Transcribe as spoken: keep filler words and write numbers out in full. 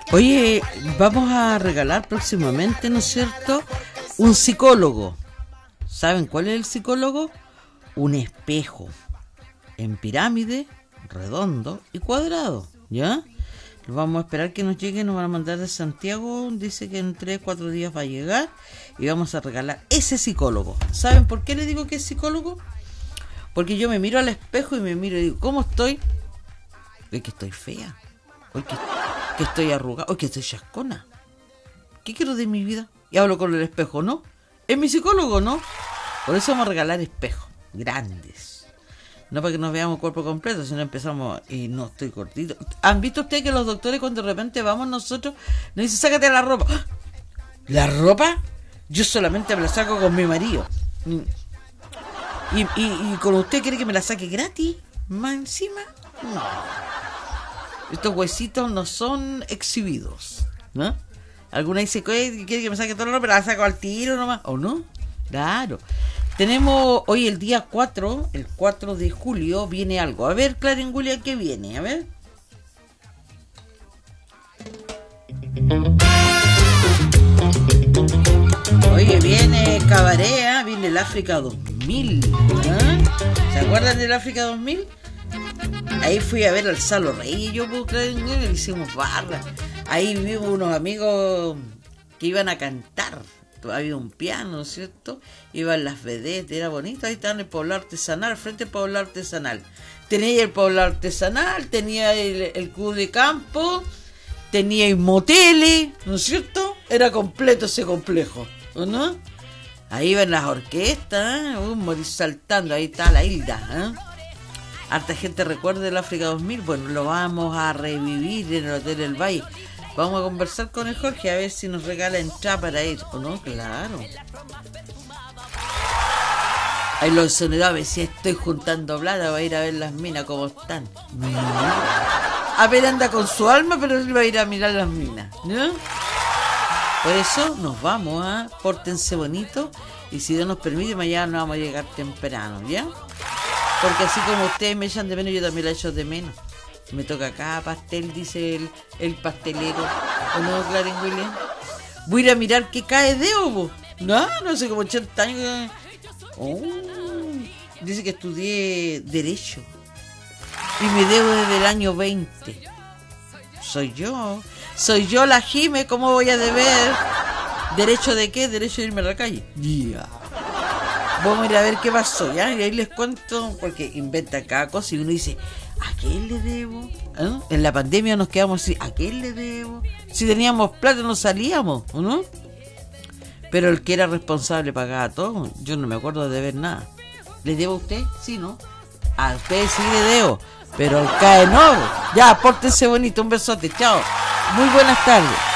Oye, vamos a regalar próximamente, ¿no es cierto?, un psicólogo. ¿Saben cuál es el psicólogo? Un espejo en pirámide, redondo y cuadrado, ¿ya? Vamos a esperar que nos llegue, nos van a mandar de Santiago, dice que en tres, cuatro días va a llegar y vamos a regalar ese psicólogo. ¿Saben por qué le digo que es psicólogo? Porque yo me miro al espejo y me miro y digo, ¿cómo estoy? Hoy que estoy fea, hoy que, que estoy arrugada, hoy que estoy chascona. ¿Qué quiero de mi vida? Y hablo con el espejo, ¿no? Es mi psicólogo, ¿no? Por eso vamos a regalar espejos grandes. No para que nos veamos cuerpo completo, sino empezamos y no estoy cortito. ¿Han visto ustedes que los doctores cuando de repente vamos nosotros nos dicen, sácate la ropa? ¡Ah! ¿La ropa? Yo solamente me la saco con mi marido. ¿Y, y, y con usted quiere que me la saque gratis? ¿Más encima? No. Estos huesitos no son exhibidos, ¿no? Alguna dice, ¿quiere que me saque toda la ropa? La saco al tiro nomás. ¿O no? Claro. Tenemos hoy el día cuatro, el cuatro de julio, viene algo. A ver, Clarengulia, ¿qué viene? A ver. Oye, viene Cabaret, viene el África dos mil. ¿Eh? ¿Se acuerdan del África dos mil? Ahí fui a ver al Salo Rey y yo, pues, Clarengulia, le hicimos barra. Ahí vimos unos amigos que iban a cantar. Había un piano, ¿cierto? Iban las vedettes, era bonito. Ahí estaban el poblado artesanal, frente al poblado artesanal. Tenía el poblado artesanal, tenía el, el club de campo, tenía el moteles, ¿no es cierto? Era completo ese complejo, ¿o no? Ahí iban las orquestas, ¿eh? Uh, morir saltando, ahí está la Hilda, ¿eh? Harta gente recuerda el África dos mil, bueno, lo vamos a revivir en el Hotel El Valle. Vamos a conversar con el Jorge a ver si nos regala entrada para ir, ¿o no? Claro. Ahí los sonedados me decían, estoy juntando plata, va a ir a ver las minas como están. A ver, anda con su alma, pero él va a ir a mirar las minas, ¿no? Por eso nos vamos, a ¿eh? Pórtense bonito y si Dios nos permite, mañana nos vamos a llegar temprano, ¿ya? Porque así como ustedes me echan de menos, yo también la echo de menos. Me toca acá pastel, dice el, el pastelero. ¿O no, Clarenguilla? Voy a ir a mirar qué cae de ovo. No, no sé, como ochenta años. Oh, dice que estudié Derecho. Y me debo desde el año veinte. Soy yo. Soy yo la Jime, ¿cómo voy a deber? ¿Derecho de qué? Derecho de irme a la calle. Yeah. Vamos a ir a ver qué pasó, ¿ya? Y ahí les cuento, porque inventan cada cosa y uno dice, ¿a quién le debo? ¿Eh? En la pandemia nos quedamos así, ¿a quién le debo? Si teníamos plata no salíamos, ¿o no? Pero el que era responsable pagaba todo. Yo no me acuerdo de deber nada. ¿Le debo a usted? Sí, ¿no? A usted sí le debo, pero al C A E no. Ya, pórtense bonito, un besote, chao. Muy buenas tardes.